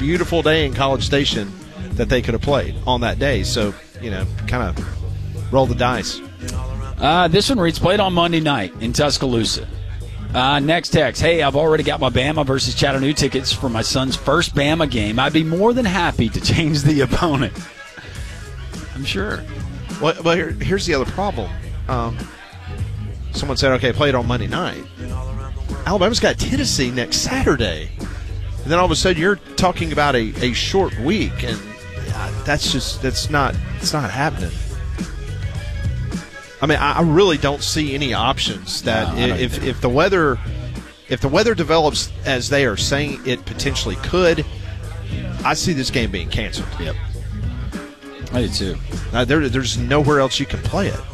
beautiful day in College Station that they could have played on that day. So, kind of roll the dice. This one reads, played on Monday night in Tuscaloosa. Next text, hey, I've already got my Bama versus Chattanooga tickets for my son's first Bama game. I'd be more than happy to change the opponent. I'm sure. Well, here's the other problem. Someone said, okay, play it on Monday night. Alabama's got Tennessee next Saturday. And then all of a sudden you're talking about a short week, and it's not happening. I mean, I really don't see any options that if the weather develops as they are saying it potentially could, I see this game being canceled. Yep. I do too. There's nowhere else you can play it.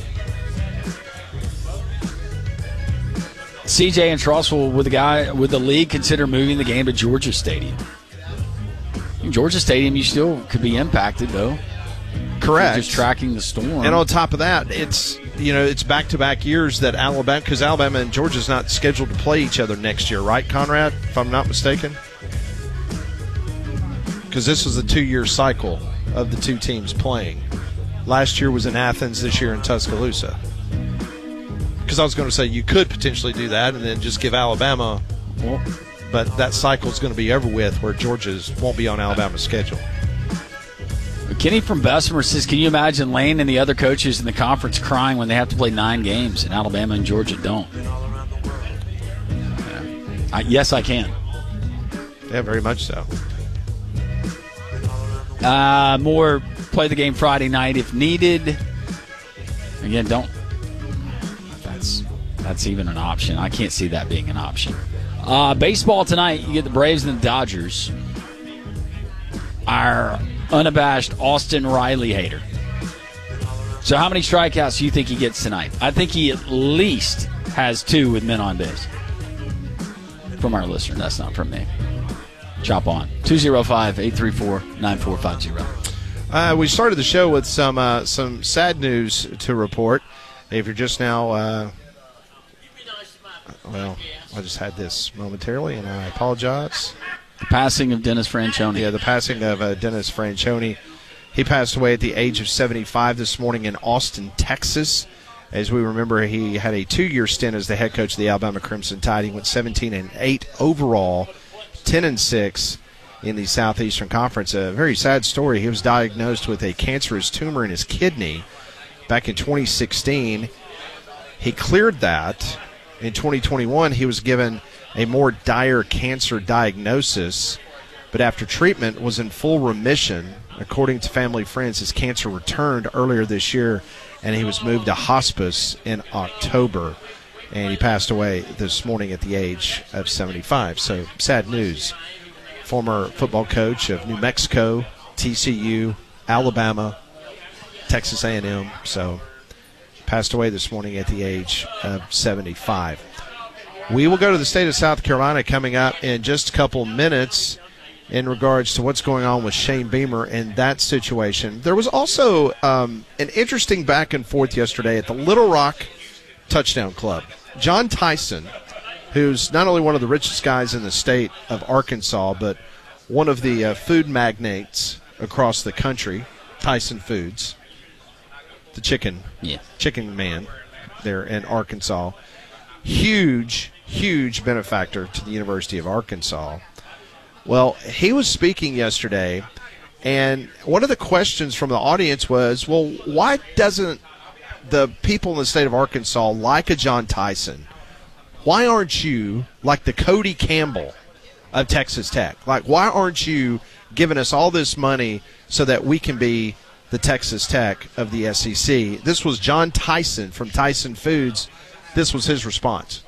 CJ and Trossville, would the league consider moving the game to Georgia Stadium? In Georgia Stadium, you still could be impacted, though. Correct. Just tracking the storm. And on top of that, it's back-to-back years that because Alabama and Georgia's not scheduled to play each other next year, right, Conrad, if I'm not mistaken? Because this was a 2-year cycle of the two teams playing. Last year was in Athens, this year in Tuscaloosa. Because I was going to say you could potentially do that and then just give Alabama, but that cycle is going to be over with where Georgia's won't be on Alabama's schedule. Kenny from Bessemer says, can you imagine Lane and the other coaches in the conference crying when they have to play 9 games and Alabama and Georgia don't? Yes, I can. Yeah, very much so. More play the game Friday night if needed. Again, don't. That's even an option. I can't see that being an option. Baseball tonight, you get the Braves and the Dodgers. Our unabashed Austin Riley hater. So how many strikeouts do you think he gets tonight? I think he at least has 2 with men on base. From our listener. That's not from me. Chop on. 205-834-9450. We started the show with some sad news to report. If you're just now... Well, I just had this momentarily, and I apologize. The passing of Dennis Franchione. Yeah, the passing of Dennis Franchione. He passed away at the age of 75 this morning in Austin, Texas. As we remember, he had a 2-year stint as the head coach of the Alabama Crimson Tide. He went 17-8 overall, 10-6 in the Southeastern Conference. A very sad story. He was diagnosed with a cancerous tumor in his kidney back in 2016. He cleared that. In 2021, he was given a more dire cancer diagnosis, but after treatment was in full remission. According to family friends, his cancer returned earlier this year, and he was moved to hospice in October, and he passed away this morning at the age of 75. So sad news. Former football coach of New Mexico, TCU, Alabama, Texas A&M, so passed away this morning at the age of 75. We will go to the state of South Carolina coming up in just a couple minutes in regards to what's going on with Shane Beamer and that situation. There was also an interesting back and forth yesterday at the Little Rock Touchdown Club. John Tyson, who's not only one of the richest guys in the state of Arkansas, but one of the food magnates across the country, Tyson Foods, the chicken man there in Arkansas. Huge benefactor to the University of Arkansas. Well, he was speaking yesterday, and one of the questions from the audience was, well, why doesn't the people in the state of Arkansas like a John Tyson? Why aren't you like the Cody Campbell of Texas Tech? Like, why aren't you giving us all this money so that we can be the Texas Tech of the SEC? This was John Tyson from Tyson Foods. This was his response.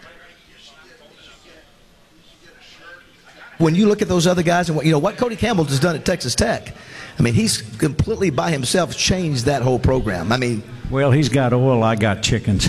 When you look at those other guys and what Cody Campbell has done at Texas Tech, I mean, he's completely by himself changed that whole program. I mean, well, he's got oil, I got chickens.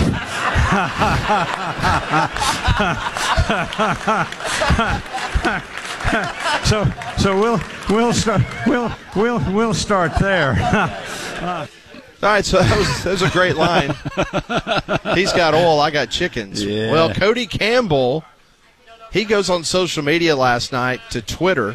So we'll start there. All right, so that was a great line. He's got oil, I got chickens. Yeah. Well, Cody Campbell, he goes on social media last night to Twitter